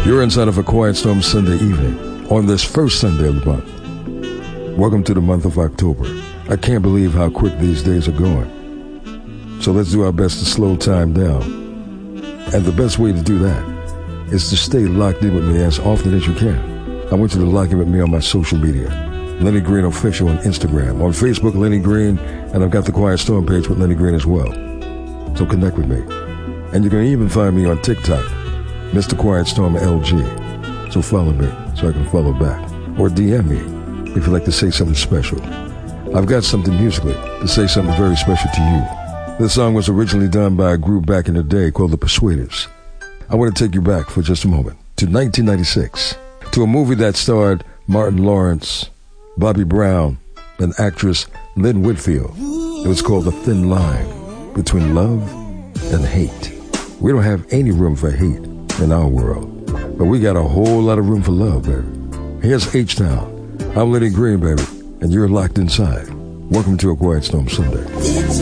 You're inside of a Quiet Storm Sunday evening on this first Sunday of the month. Welcome to the month of October. I can't believe how quick these days are going. So let's do our best to slow time down. And the best way to do that is to stay locked in with me as often as you can. I want you to lock in with me on my social media. Lenny Green Official on Instagram. On Facebook, Lenny Green, and I've got the Quiet Storm page with Lenny Green as well. So connect with me. And you can even find me on TikTok, Mr. Quiet Storm LG. So follow me so I can follow back. Or DM me if you'd like to say something special. I've got something musically to say something very special to you. This song was originally done by a group back in the day called The Persuaders. I want to take you back for just a moment to 1996, to a movie that starred Martin Lawrence, Bobby Brown, and actress Lynn Whitfield. It was called The Thin Line Between Love and Hate. We don't have any room for hate in our world, but we got a whole lot of room for love, baby. Here's H-Town. I'm Lenny Green, baby, and you're locked inside. Welcome to a Quiet Storm Sunday.